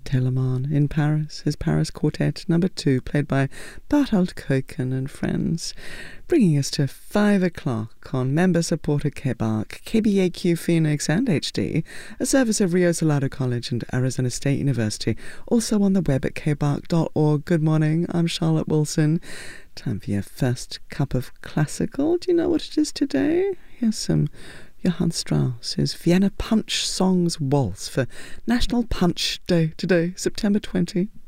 Telemann in Paris, his Paris Quartet number 2, played by Barthold Köken and friends, bringing us to 5 o'clock on member-supported KBARC, KBAQ Phoenix and HD, a service of Rio Salado College and Arizona State University, also on the web at kbarc.org. Good morning, I'm Charlotte Wilson. Time for your first cup of classical. Do you know what it is today? Here's some Johann Strauss, his Vienna Punch Songs Waltz for National Punch Day today, September 20.